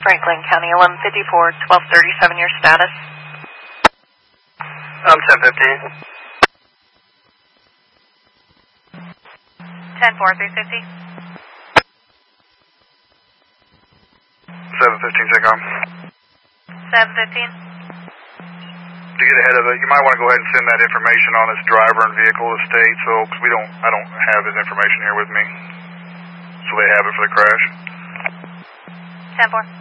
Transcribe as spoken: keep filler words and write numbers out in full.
Franklin County, eleven fifty-four, twelve thirty-seven, your status? Um, ten fifteen. ten four, three fifty. seven fifteen, take off. seven fifteen. To get ahead of it, you might want to go ahead and send that information on his driver and vehicle estate, so, because we don't, I don't have his information here with me. So they have it for the crash. ten four.